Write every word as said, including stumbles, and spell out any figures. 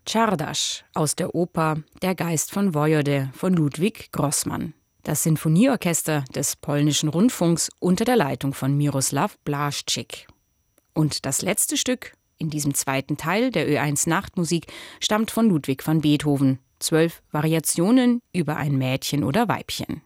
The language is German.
Czardas aus der Oper Der Geist von Wojody von Ludwig Grossmann. Das Sinfonieorchester des polnischen Rundfunks unter der Leitung von Miroslav Blaszczyk. Und das letzte Stück in diesem zweiten Teil der Ö eins Nachtmusik stammt von Ludwig van Beethoven. Zwölf Variationen über ein Mädchen oder Weibchen.